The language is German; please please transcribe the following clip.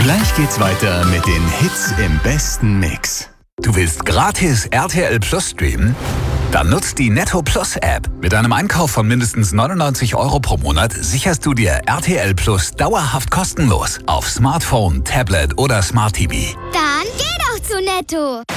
Gleich geht's weiter mit den Hits im besten Mix. Du willst gratis RTL Plus streamen? Dann nutzt die Netto Plus App. Mit einem Einkauf von mindestens 99 € pro Monat sicherst du dir RTL Plus dauerhaft kostenlos auf Smartphone, Tablet oder Smart TV. Dann geh doch zu Netto!